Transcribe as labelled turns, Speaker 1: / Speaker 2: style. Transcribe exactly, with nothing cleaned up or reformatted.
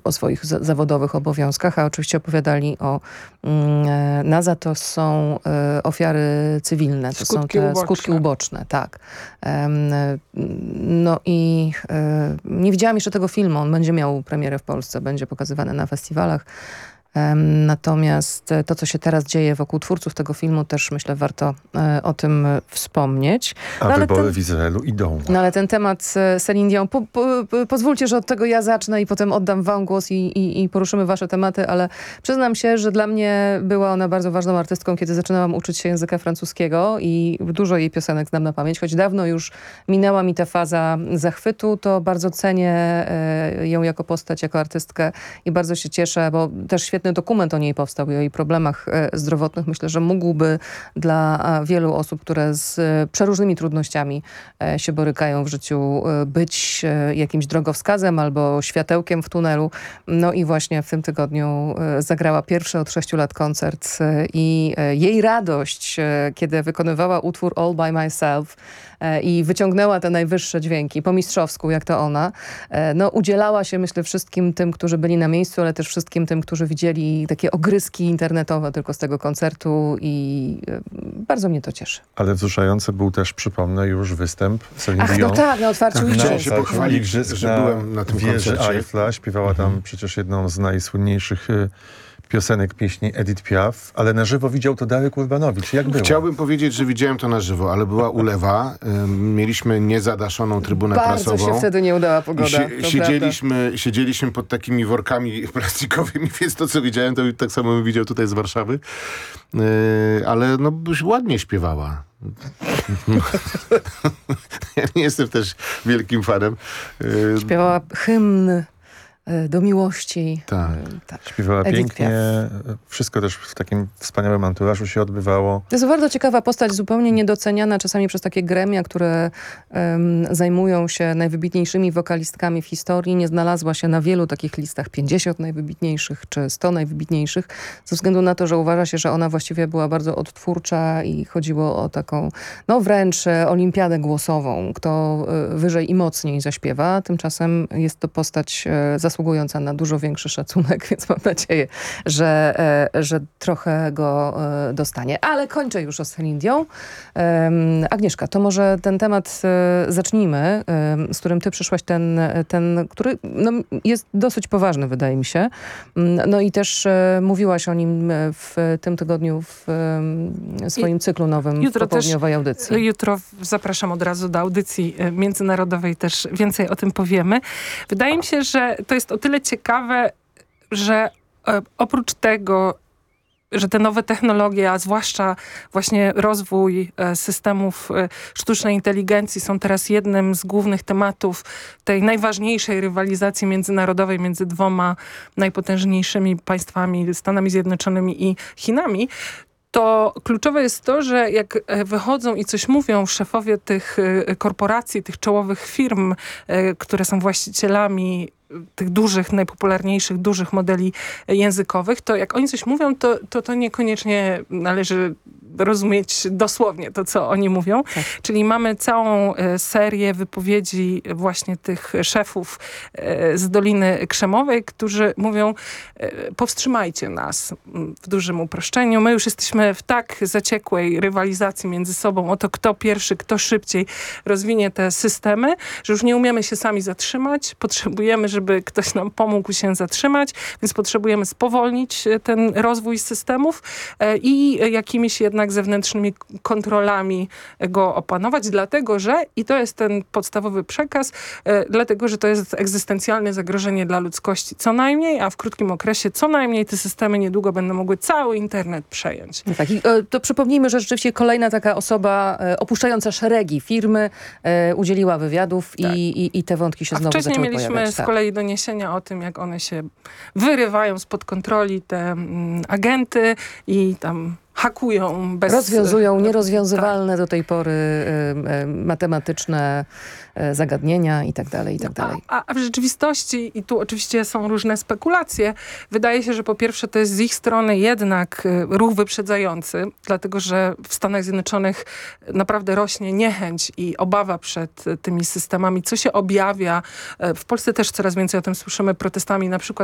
Speaker 1: o swoich z- zawodowych obowiązkach, a oczywiście opowiadali o, mm, na za to są e, ofiary cywilne, to
Speaker 2: Skutki
Speaker 1: są te
Speaker 2: uboczne.
Speaker 1: skutki uboczne, tak. Em, no i e, nie widziałam jeszcze tego filmu, on będzie miał premierę w Polsce, będzie pokazywany na festiwalach. Em, Natomiast e, to, co się teraz dzieje wokół twórców tego filmu, też myślę warto e, o tym e, wspomnieć.
Speaker 3: A
Speaker 1: No, ale
Speaker 3: wybory
Speaker 1: ten-
Speaker 3: w Izraelu idą.
Speaker 1: No ale ten temat e, Celine Dion, po, po, po, pozwólcie, że od tego ja zacznę i potem oddam wam głos i, i, i poruszymy wasze tematy, ale przyznam się, że dla mnie była ona bardzo ważną artystką, kiedy zaczynałam uczyć się języka francuskiego i dużo jej piosenek znam na pamięć, choć dawno już minęła mi ta faza zachwytu, to bardzo cenię e, ją jako postać, jako artystkę i bardzo się cieszę, bo też świetny dokument o niej powstał i o jej problemach e, zdrowotnych. Myślę, że mógłby dla a, wielu osób, które z e, przeróżnymi trudnościami e, się borykają w życiu, e, być e, jakimś drogowskazem albo światełkiem w tunelu. No i właśnie w tym tygodniu e, zagrała pierwszy od sześciu lat koncert e, i e, jej radość, e, kiedy wykonywała utwór All by Myself e, i wyciągnęła te najwyższe dźwięki po mistrzowsku, jak to ona, e, no udzielała się, myślę, wszystkim tym, którzy byli na miejscu, ale też wszystkim tym, którzy widzieli takie ogryski internetowe tylko z tego koncertu i e, bardzo mnie to cieszy.
Speaker 3: Ale wzruszający był też, przypomnę, już występ Celine
Speaker 1: Ach,
Speaker 3: Dion.
Speaker 1: no tak, na otwarciu
Speaker 4: Tak,
Speaker 1: igrzysk.
Speaker 4: chciałem się
Speaker 3: Tak,
Speaker 4: pochwalić,
Speaker 3: igrzysk
Speaker 4: że
Speaker 3: na
Speaker 4: byłem na tym
Speaker 3: wieży
Speaker 4: koncercie.
Speaker 3: Eiffla. Śpiewała tam przecież jedną z najsłynniejszych y, piosenek pieśni Edith Piaf, ale na żywo widział to Darek Urbanowicz. Jak było?
Speaker 4: Chciałbym powiedzieć, że widziałem to na żywo, ale była ulewa. Ym, Mieliśmy niezadaszoną trybunę
Speaker 1: Bardzo
Speaker 4: prasową.
Speaker 1: się wtedy nie udała pogoda.
Speaker 4: I sie,
Speaker 1: to
Speaker 4: siedzieliśmy, siedzieliśmy pod takimi workami plastikowymi, więc to, co widziałem, to tak samo bym widział tutaj z Warszawy. Yy, ale no, ładnie śpiewała. Ja nie jestem też wielkim fanem. Yy,
Speaker 1: Śpiewała hymn e, do miłości.
Speaker 4: Tak.
Speaker 1: E, tak.
Speaker 3: Śpiewała
Speaker 1: Edith
Speaker 3: pięknie.
Speaker 1: Piaf.
Speaker 3: Wszystko też w takim wspaniałym anturażu się odbywało.
Speaker 1: To jest bardzo ciekawa postać, zupełnie niedoceniana czasami przez takie gremia, które em, zajmują się najwybitniejszymi wokalistkami w historii. Nie znalazła się na wielu takich listach pięćdziesiąt najwybitniejszych czy sto najwybitniejszych, ze względu na to, że uważa się, że ona właściwie była bardzo odtwórcza i chodziło o taką, no wręcz e, olimpiadę głosową. Kto e, wyżej i mocniej zaśpiewa, tymczasem jest to postać e, zasługująca na dużo większy szacunek, więc mam nadzieję, że, e, że trochę go e, dostanie. Ale kończę już o Celine Dion. Em, Agnieszka, to może ten temat e, zacznijmy, em, z którym ty przyszłaś, ten, ten który no, jest dosyć poważny, wydaje mi się. Mm, No i też e, mówiłaś o nim w tym tygodniu w em, swoim cyklu nowym,
Speaker 2: Jutro
Speaker 1: w popołudniowej audycji.
Speaker 2: Jutro zapraszam od razu do audycji e, międzynarodowej, też więcej o tym powiemy. Wydaje mi się, że to jest o tyle ciekawe, że e, oprócz tego, że te nowe technologie, a zwłaszcza właśnie rozwój e, systemów e, sztucznej inteligencji są teraz jednym z głównych tematów tej najważniejszej rywalizacji międzynarodowej między dwoma najpotężniejszymi państwami, Stanami Zjednoczonymi i Chinami, to kluczowe jest to, że jak e, wychodzą i coś mówią szefowie tych e, korporacji, tych czołowych firm, e, które są właścicielami tych dużych, najpopularniejszych, dużych modeli językowych, to jak oni coś mówią, to to, to niekoniecznie należy rozumieć dosłownie to, co oni mówią.
Speaker 1: Tak.
Speaker 2: Czyli mamy całą e, serię wypowiedzi właśnie tych szefów e, z Doliny Krzemowej, którzy mówią, e, powstrzymajcie nas m, w dużym uproszczeniu. My już jesteśmy w tak zaciekłej rywalizacji między sobą o to, kto pierwszy, kto szybciej rozwinie te systemy, że już nie umiemy się sami zatrzymać. Potrzebujemy, żeby ktoś nam pomógł się zatrzymać, więc potrzebujemy spowolnić e, ten rozwój systemów e, i jakimiś jednak zewnętrznymi kontrolami go opanować, dlatego że, i to jest ten podstawowy przekaz, e, dlatego że to jest egzystencjalne zagrożenie dla ludzkości co najmniej, a w krótkim okresie co najmniej te systemy niedługo będą mogły cały internet przejąć.
Speaker 1: No tak, i, e, to przypomnijmy, że rzeczywiście kolejna taka osoba e, opuszczająca szeregi firmy e, udzieliła wywiadów
Speaker 2: Tak.
Speaker 1: i, i, i te wątki się
Speaker 2: A
Speaker 1: znowu
Speaker 2: wcześniej
Speaker 1: zaczęły
Speaker 2: mieliśmy
Speaker 1: pojawiać.
Speaker 2: z
Speaker 1: Tak.
Speaker 2: kolei doniesienia o tym, jak one się wyrywają spod kontroli, te mm, agenty i tam hakują bez...
Speaker 1: Rozwiązują nierozwiązywalne do tej pory e, e, matematyczne e, zagadnienia i tak dalej, i tak dalej.
Speaker 2: A, a w rzeczywistości, i tu oczywiście są różne spekulacje, wydaje się, że po pierwsze to jest z ich strony jednak y, ruch wyprzedzający, dlatego że w Stanach Zjednoczonych naprawdę rośnie niechęć i obawa przed y, tymi systemami, co się objawia. Y, w Polsce też coraz więcej o tym słyszymy, protestami na przykład